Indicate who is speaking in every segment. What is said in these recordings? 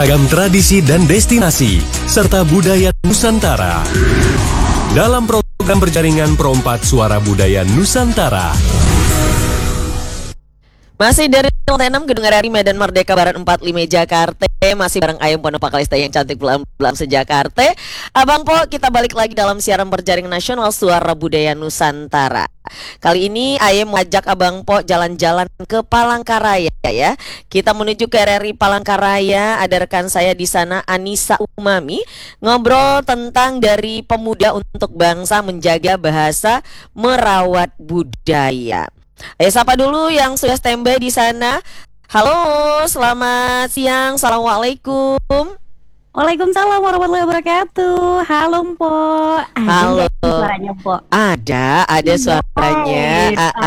Speaker 1: Beragam tradisi dan destinasi, serta budaya Nusantara. Dalam program berjaringan Perompak Suara Budaya Nusantara.
Speaker 2: Masih dari lantai 6 Gedung RRI Medan Merdeka Barat 45 Jakarta. Masih bareng Ayam Pono Pakalista yang cantik belam sejakarta. Abang Po, kita balik lagi dalam siaran berjaring nasional Suara Budaya Nusantara. Kali ini Ayam mengajak Abang Po jalan-jalan ke Palangkaraya ya. Kita menuju ke RRI Palangkaraya. Ada rekan saya di sana, Anissa Umami, ngobrol tentang dari pemuda untuk bangsa menjaga bahasa, merawat budaya. Ayo sapa dulu yang sudah standby di sana. Halo, selamat siang. Assalamualaikum.
Speaker 3: Waalaikumsalam warahmatullahi wabarakatuh. Halo Mpo.
Speaker 2: Halo.
Speaker 3: Suaranya Mpo.
Speaker 2: Ada suaranya.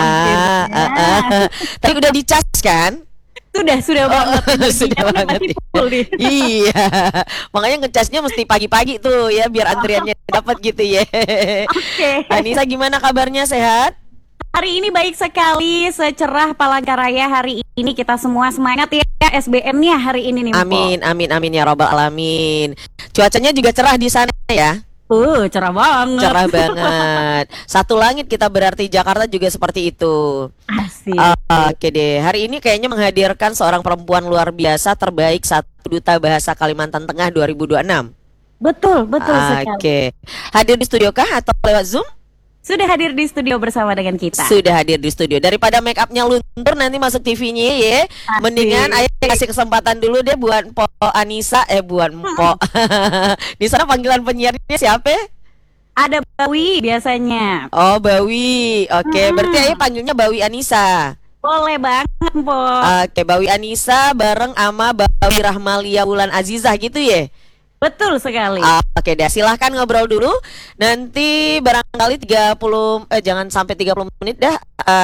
Speaker 2: Tapi udah dicas kan?
Speaker 3: Sudah banget.
Speaker 2: Sudah banget. Iya. Makanya ngecasnya mesti pagi-pagi tuh ya, biar antriannya dapat gitu ya.
Speaker 3: Oke.
Speaker 2: Anissa, gimana kabarnya, sehat?
Speaker 3: Hari ini baik sekali, secerah Palangkaraya hari ini. Kita semua semangat ya SBM-nya hari ini nih Mpo.
Speaker 2: Amin ya robbal alamin. Cuacanya juga cerah di sana ya.
Speaker 3: Cerah banget.
Speaker 2: Cerah banget. Satu langit kita berarti, Jakarta juga seperti itu.
Speaker 3: Asik.
Speaker 2: Oke deh. Hari ini kayaknya menghadirkan seorang perempuan luar biasa terbaik satu duta bahasa Kalimantan Tengah 2026.
Speaker 3: Betul sekali.
Speaker 2: Oke. Hadir di studio kah atau lewat Zoom?
Speaker 3: Sudah hadir di studio bersama dengan kita.
Speaker 2: Sudah hadir di studio. Daripada make upnya luntur nanti masuk TV-nya ya.
Speaker 3: Asik.
Speaker 2: Mendingan ayo kasih kesempatan dulu deh buat Mpo Anissa, buat Mpo. Di sana panggilan penyiarnya siapa?
Speaker 3: Ada Bawi biasanya.
Speaker 2: Oh, Bawi. Oke, berarti ayo panggilnya Bawi Anissa.
Speaker 3: Boleh banget Mpo.
Speaker 2: Oke, Bawi Anissa bareng sama Bawi Rahmalia Wulan Azizah gitu ya.
Speaker 3: Betul sekali.
Speaker 2: Oke deh, silahkan ngobrol dulu. Nanti barangkali 30 jangan sampai 30 menit dah.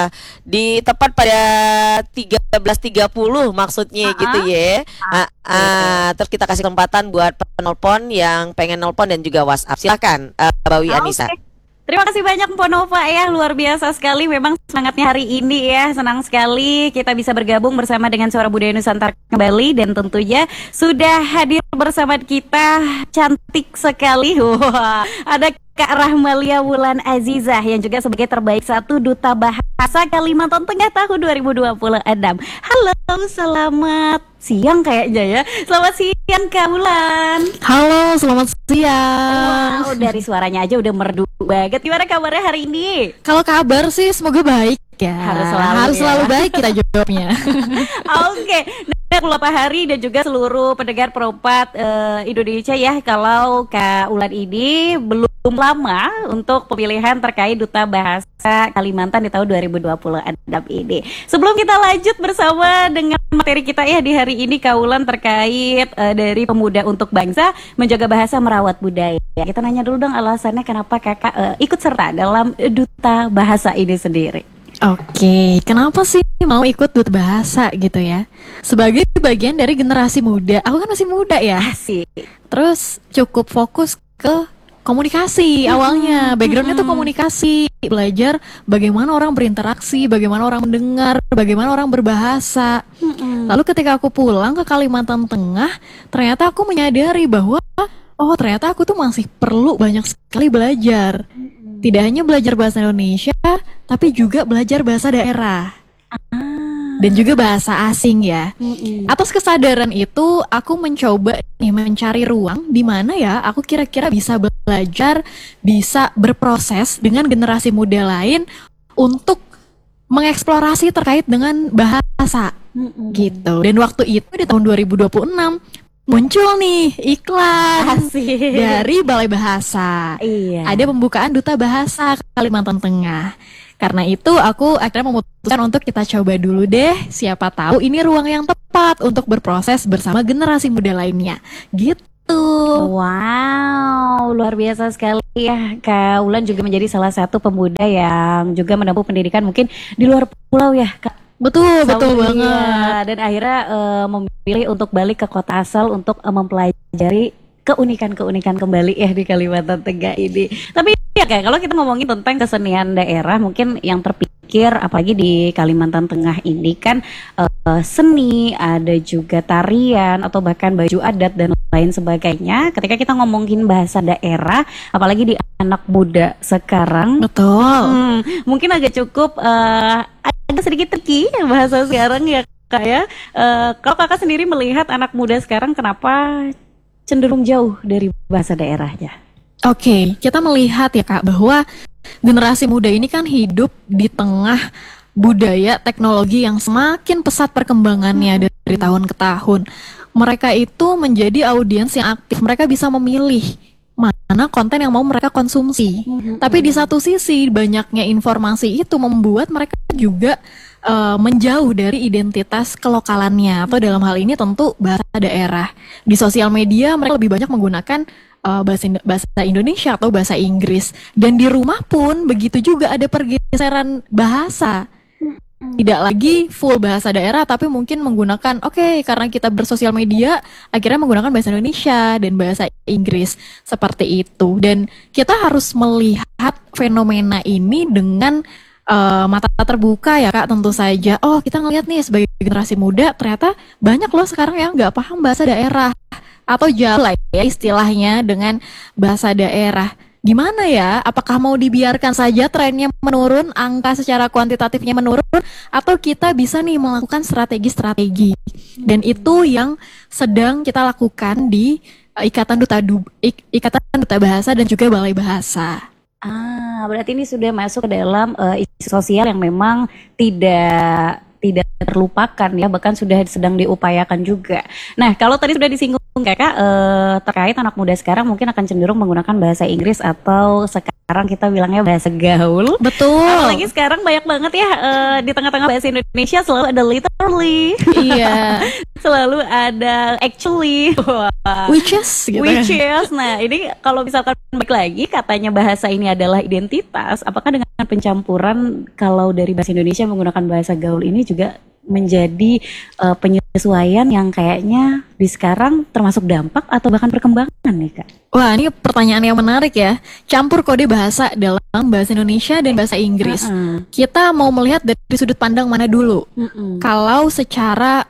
Speaker 2: Di tepat pada 13.30 maksudnya gitu ya. Terus kita kasih kesempatan buat penelpon yang pengen nelpon dan juga WhatsApp. Silahkan Bawi Anissa.
Speaker 3: Terima kasih banyak Mpo Nova ya, luar biasa sekali memang semangatnya hari ini ya. Senang sekali kita bisa bergabung bersama dengan Suara Budaya Nusantara kembali. Dan tentunya sudah hadir bersama kita cantik sekali. Wah, ada Kak Rahmalia Wulan Azizah yang juga sebagai terbaik satu duta bahasa Kalimantan Tengah tahun 2026. Halo, selamat siang kayaknya ya. Selamat siang Kak Wulan.
Speaker 4: Halo, selamat siang.
Speaker 3: Wow, dari suaranya aja udah merdu banget. Gimana kabarnya hari ini?
Speaker 4: Kalau kabar sih semoga baik ya. Harus selalu baik kita jawabnya.
Speaker 3: Oke. Nah, beberapa hari dan juga seluruh pendengar Perompak Indonesia ya, kalau Kak Wulan ini belum lama untuk pemilihan terkait Duta Bahasa Kalimantan di tahun 2026 ini. Sebelum kita lanjut bersama dengan materi kita ya di hari ini, Kak Wulan, terkait dari pemuda untuk bangsa menjaga bahasa merawat budaya. Kita nanya dulu dong alasannya kenapa Kakak ikut serta dalam Duta Bahasa ini sendiri.
Speaker 4: Oke, kenapa sih mau ikut duta bahasa gitu ya? Sebagai bagian dari generasi muda, aku kan masih muda ya.
Speaker 3: Asik.
Speaker 4: Terus cukup fokus ke komunikasi awalnya. Backgroundnya tuh komunikasi, belajar bagaimana orang berinteraksi, bagaimana orang mendengar, bagaimana orang berbahasa. Lalu ketika aku pulang ke Kalimantan Tengah, ternyata aku menyadari bahwa ternyata aku tuh masih perlu banyak sekali belajar. Tidak hanya belajar bahasa Indonesia, tapi juga belajar bahasa daerah. Dan juga bahasa asing ya. Atas kesadaran itu, aku mencoba mencari ruang di mana ya aku kira-kira bisa belajar, bisa berproses dengan generasi muda lain untuk mengeksplorasi terkait dengan bahasa gitu. Dan waktu itu di tahun 2026 muncul nih iklan dari Balai Bahasa.
Speaker 3: Iya.
Speaker 4: Ada pembukaan Duta Bahasa Kalimantan Tengah. Karena itu aku akhirnya memutuskan untuk kita coba dulu deh. Siapa tahu ini ruang yang tepat untuk berproses bersama generasi muda lainnya. Gitu.
Speaker 3: Wow, luar biasa sekali ya. Kak Wulan juga menjadi salah satu pemuda yang juga menempuh pendidikan mungkin di luar pulau ya, Kak.
Speaker 4: Betul banget.
Speaker 3: Dan akhirnya memilih untuk balik ke kota asal untuk mempelajari keunikan-keunikan kembali ya di Kalimantan Tengah ini. Tapi ya Kak, kalau kita ngomongin tentang kesenian daerah, mungkin yang terpikir pikir apalagi di Kalimantan Tengah ini kan seni, ada juga tarian atau bahkan baju adat dan lain sebagainya. Ketika kita ngomongin bahasa daerah, apalagi di anak muda sekarang,
Speaker 4: Betul.
Speaker 3: mungkin agak cukup agak sedikit tricky bahasa sekarang ya Kak ya. Kalau Kakak sendiri melihat anak muda sekarang kenapa cenderung jauh dari bahasa daerahnya?
Speaker 4: Oke, kita melihat ya Kak bahwa generasi muda ini kan hidup di tengah budaya teknologi yang semakin pesat perkembangannya dari tahun ke tahun. Mereka itu menjadi audiens yang aktif, mereka bisa memilih mana konten yang mau mereka konsumsi. Tapi di satu sisi banyaknya informasi itu membuat mereka juga menjauh dari identitas kelokalannya, atau dalam hal ini tentu bahasa daerah. Di sosial media mereka lebih banyak menggunakan bahasa Indonesia atau bahasa Inggris, dan di rumah pun begitu juga ada pergeseran bahasa. Tidak lagi full bahasa daerah, tapi mungkin menggunakan, karena kita bersosial media, akhirnya menggunakan bahasa Indonesia dan bahasa Inggris, seperti itu. Dan kita harus melihat fenomena ini dengan mata terbuka ya Kak, tentu saja. Oh, kita ngelihat nih sebagai generasi muda, ternyata banyak loh sekarang yang nggak paham bahasa daerah, atau jauh lah ya istilahnya dengan bahasa daerah. Gimana ya? Apakah mau dibiarkan saja trennya menurun, angka secara kuantitatifnya menurun, atau kita bisa nih melakukan strategi-strategi? Dan itu yang sedang kita lakukan di Ikatan Duta Bahasa dan juga Balai Bahasa.
Speaker 3: Berarti ini sudah masuk ke dalam isu sosial yang memang tidak terlupakan ya, bahkan sudah sedang diupayakan juga. Nah, kalau tadi sudah disinggung Kakak terkait anak muda sekarang mungkin akan cenderung menggunakan bahasa Inggris atau sekarang kita bilangnya bahasa gaul.
Speaker 4: Betul.
Speaker 3: Apalagi sekarang banyak banget ya di tengah-tengah bahasa Indonesia selalu ada literally.
Speaker 4: Iya.
Speaker 3: Selalu ada actually.
Speaker 4: Which is gitu kan.
Speaker 3: Which is. Nah, ini kalau misalkan balik lagi katanya bahasa ini adalah identitas, apakah dengan pencampuran kalau dari bahasa Indonesia menggunakan bahasa gaul ini juga menjadi penyesuaian yang kayaknya di sekarang termasuk dampak atau bahkan perkembangan nih Kak?
Speaker 4: Wah, ini pertanyaan yang menarik ya. Campur kode bahasa dalam bahasa Indonesia dan bahasa Inggris. Kita mau melihat dari sudut pandang mana dulu? Kalau secara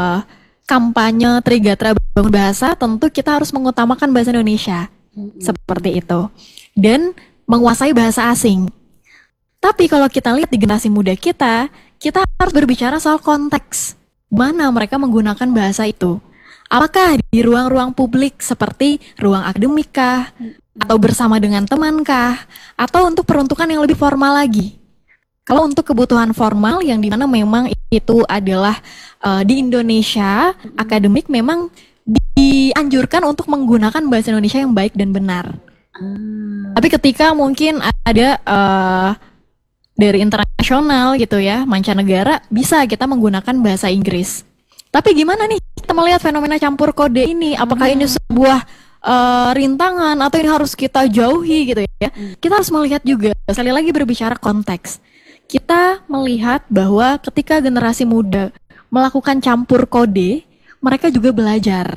Speaker 4: kampanye Trigatra Bangun Bahasa, tentu kita harus mengutamakan bahasa Indonesia. Seperti itu. Dan menguasai bahasa asing. Tapi kalau kita lihat di generasi muda kita harus berbicara soal konteks. Mana mereka menggunakan bahasa itu? Apakah di ruang-ruang publik seperti ruang akademik kah? Atau bersama dengan teman kah? Atau untuk peruntukan yang lebih formal lagi? Kalau untuk kebutuhan formal yang dimana memang itu adalah di Indonesia, akademik memang dianjurkan untuk menggunakan bahasa Indonesia yang baik dan benar. Tapi ketika mungkin ada dari internasional gitu ya, mancanegara, bisa kita menggunakan bahasa Inggris. Tapi gimana nih kita melihat fenomena campur kode ini? Apakah ini sebuah rintangan atau ini harus kita jauhi gitu ya? Kita harus melihat juga, sekali lagi berbicara konteks. Kita melihat bahwa ketika generasi muda melakukan campur kode, mereka juga belajar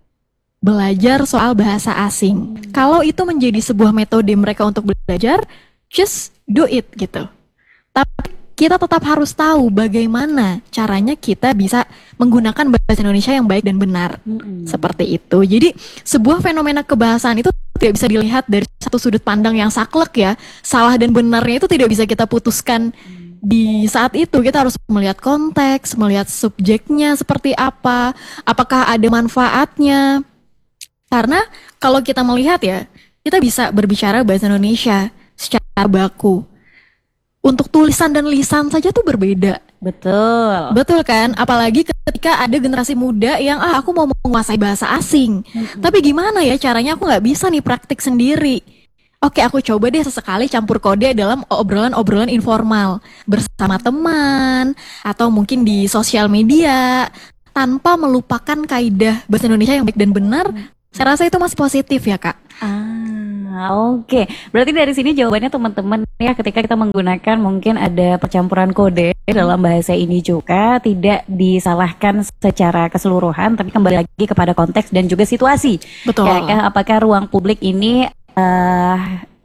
Speaker 4: soal bahasa asing. Kalau itu menjadi sebuah metode mereka untuk belajar, just do it gitu. Tapi kita tetap harus tahu bagaimana caranya kita bisa menggunakan bahasa Indonesia yang baik dan benar. Seperti itu. Jadi sebuah fenomena kebahasaan itu tidak bisa dilihat dari satu sudut pandang yang saklek ya. Salah dan benarnya itu tidak bisa kita putuskan di saat itu. Kita harus melihat konteks, melihat subjeknya seperti apa, apakah ada manfaatnya. Karena kalau kita melihat ya, kita bisa berbicara bahasa Indonesia secara baku. Untuk tulisan dan lisan saja tuh berbeda. Betul kan? Apalagi ketika ada generasi muda yang aku mau menguasai bahasa asing. Tapi gimana ya caranya, aku nggak bisa nih praktik sendiri. Oke, aku coba deh sesekali campur kode dalam obrolan-obrolan informal bersama teman atau mungkin di sosial media tanpa melupakan kaidah bahasa Indonesia yang baik dan benar. Saya rasa itu masih positif ya Kak.
Speaker 3: Oke. Berarti dari sini jawabannya teman-teman ya, ketika kita menggunakan mungkin ada percampuran kode dalam bahasa ini juga tidak disalahkan secara keseluruhan, tapi kembali lagi kepada konteks dan juga situasi.
Speaker 4: Betul.
Speaker 3: Ya, apakah ruang publik ini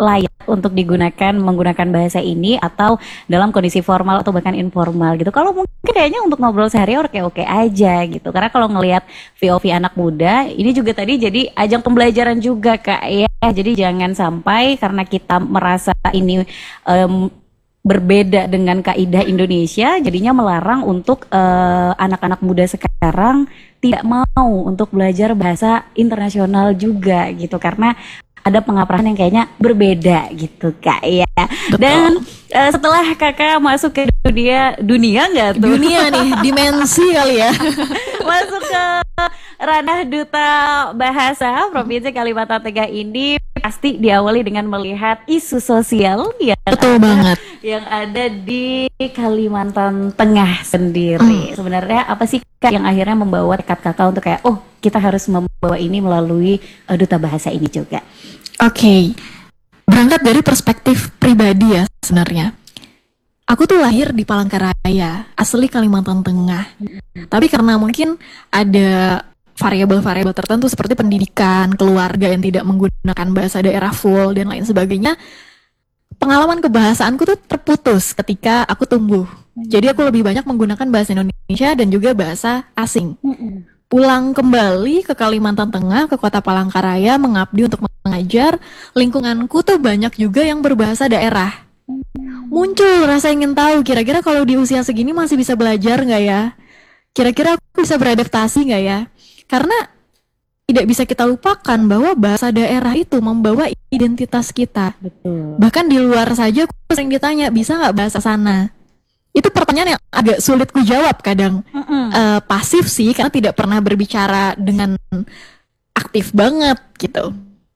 Speaker 3: layak untuk digunakan menggunakan bahasa ini atau dalam kondisi formal atau bahkan informal gitu. Kalau mungkin kayaknya untuk ngobrol sehari oke-oke aja gitu. Karena kalau ngelihat VOV anak muda ini juga tadi jadi ajang pembelajaran juga Kak ya. Jadi jangan sampai karena kita merasa ini berbeda dengan kaidah Indonesia jadinya melarang untuk anak-anak muda sekarang tidak mau untuk belajar bahasa internasional juga gitu karena ada pengaparan yang kayaknya berbeda gitu Kak ya. Dan setelah Kakak masuk ke dunia nggak tuh?
Speaker 4: Dunia nih, dimensi kali ya.
Speaker 3: Masuk ke ranah duta bahasa Provinsi Kalimantan Tengah ini pasti diawali dengan melihat isu sosial
Speaker 4: Betul banget.
Speaker 3: yang ada di Kalimantan Tengah sendiri. Sebenarnya apa sih Kak yang akhirnya membawa tekad Kakak untuk kayak kita harus membawa ini melalui duta bahasa ini juga?
Speaker 4: Oke, berangkat dari perspektif pribadi ya sebenarnya. Aku tuh lahir di Palangkaraya, asli Kalimantan Tengah. Tapi karena mungkin ada variabel-variabel tertentu seperti pendidikan, keluarga yang tidak menggunakan bahasa daerah full dan lain sebagainya, pengalaman kebahasaanku tuh terputus ketika aku tumbuh. Jadi aku lebih banyak menggunakan bahasa Indonesia dan juga bahasa asing. Pulang kembali ke Kalimantan Tengah, ke kota Palangkaraya, mengabdi untuk mengajar, lingkunganku tuh banyak juga yang berbahasa daerah. Muncul rasa ingin tahu, kira-kira kalau di usia segini masih bisa belajar nggak ya? Kira-kira aku bisa beradaptasi nggak ya? Karena tidak bisa kita lupakan bahwa bahasa daerah itu membawa identitas kita.
Speaker 3: Betul.
Speaker 4: Bahkan di luar saja aku sering ditanya, bisa nggak bahasa sana? Itu pertanyaan yang agak sulit ku jawab kadang. Pasif sih, karena tidak pernah berbicara dengan aktif banget gitu.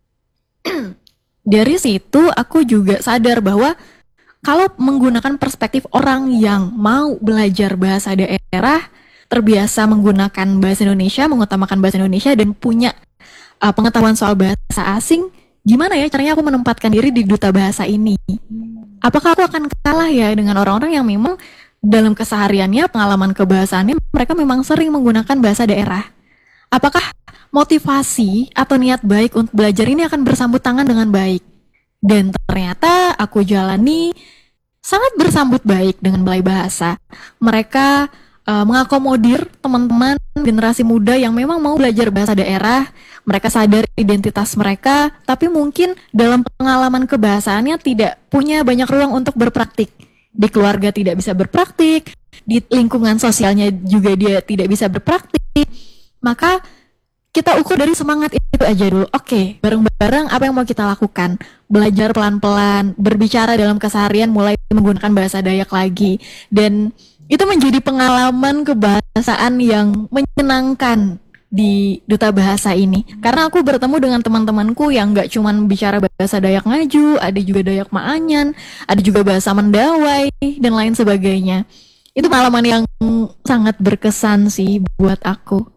Speaker 4: Dari situ aku juga sadar bahwa kalau menggunakan perspektif orang yang mau belajar bahasa daerah, terbiasa menggunakan bahasa Indonesia, mengutamakan bahasa Indonesia dan punya pengetahuan soal bahasa asing, gimana ya caranya aku menempatkan diri di duta bahasa ini? Apakah aku akan kalah ya dengan orang-orang yang memang dalam kesehariannya, pengalaman kebahasaannya, mereka memang sering menggunakan bahasa daerah? Apakah motivasi atau niat baik untuk belajar ini akan bersambut tangan dengan baik? Dan ternyata aku jalani sangat bersambut baik dengan Balai Bahasa. Mereka mengakomodir teman-teman generasi muda yang memang mau belajar bahasa daerah. Mereka sadar identitas mereka, tapi mungkin dalam pengalaman kebahasaannya tidak punya banyak ruang untuk berpraktik. Di keluarga tidak bisa berpraktik, di lingkungan sosialnya juga dia tidak bisa berpraktik. Maka kita ukur dari semangat itu aja dulu. Oke, bareng-bareng apa yang mau kita lakukan? Belajar pelan-pelan, berbicara dalam keseharian, mulai menggunakan bahasa Dayak lagi. Dan itu menjadi pengalaman kebahasaan yang menyenangkan di duta bahasa ini. Karena aku bertemu dengan teman-temanku yang gak cuman bicara bahasa Dayak Ngaju, ada juga Dayak Maanyan, ada juga bahasa Mendawai, dan lain sebagainya. Itu pengalaman yang sangat berkesan sih buat aku.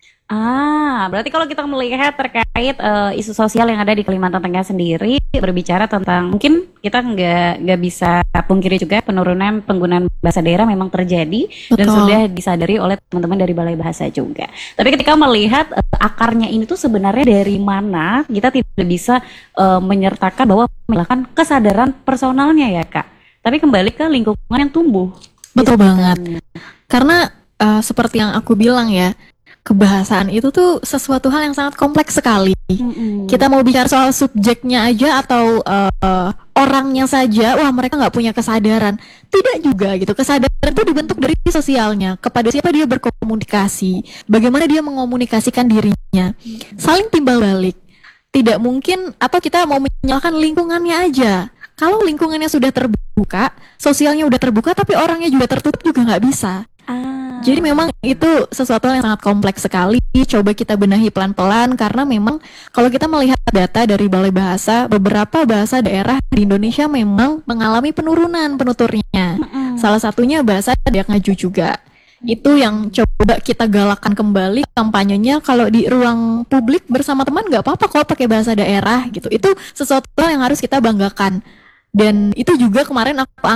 Speaker 3: Berarti kalau kita melihat terkait isu sosial yang ada di Kalimantan Tengah sendiri, berbicara tentang mungkin kita nggak bisa pungkiri juga penurunan penggunaan bahasa daerah memang terjadi. Betul. Dan sudah disadari oleh teman-teman dari Balai Bahasa juga. Tapi ketika melihat akarnya ini tuh sebenarnya dari mana, kita tidak bisa menyertakan bahwa melakukan kesadaran personalnya ya Kak. Tapi kembali ke lingkungan yang tumbuh.
Speaker 4: Betul banget. Karena seperti yang aku bilang ya, kebahasaan itu tuh sesuatu hal yang sangat kompleks sekali. Kita mau bicara soal subjeknya aja atau orangnya saja, wah mereka nggak punya kesadaran. Tidak juga gitu. Kesadaran itu dibentuk dari sosialnya, kepada siapa dia berkomunikasi, bagaimana dia mengomunikasikan dirinya, saling timbal balik. Tidak mungkin atau kita mau menyalahkan lingkungannya aja. Kalau lingkungannya sudah terbuka, sosialnya udah terbuka, tapi orangnya juga tertutup juga nggak bisa. Jadi memang itu sesuatu yang sangat kompleks sekali. Coba kita benahi pelan-pelan karena memang kalau kita melihat data dari Balai Bahasa, beberapa bahasa daerah di Indonesia memang mengalami penurunan penuturnya. Salah satunya bahasa Dayak Ngaju juga. Itu yang coba kita galakkan kembali kampanyenya. Kalau di ruang publik bersama teman nggak apa-apa kalau pakai bahasa daerah gitu. Itu sesuatu yang harus kita banggakan. Dan itu juga kemarin aku